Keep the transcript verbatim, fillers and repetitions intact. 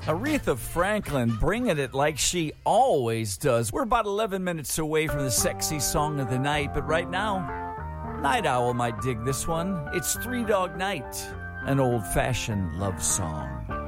Aretha Franklin bringing it like she always does. We're about eleven minutes away from the sexy song of the night, but right now, Night Owl might dig this one. It's Three Dog Night, an old-fashioned love song.